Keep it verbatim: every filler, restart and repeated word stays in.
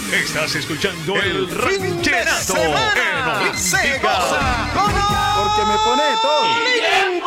Estás escuchando el, El fin de rancherato semana en se Olímpica. goza con Porque me pone todo.